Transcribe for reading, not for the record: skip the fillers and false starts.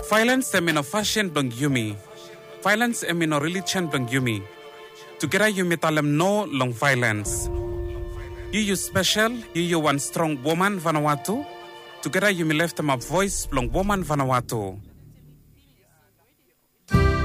Violence emino fashion bang yumi. Violence emino religion bang yumi. Together yumi talem no long violence. You special, you one strong woman Vanuatu. Together yumi left them a voice long woman Vanuatu.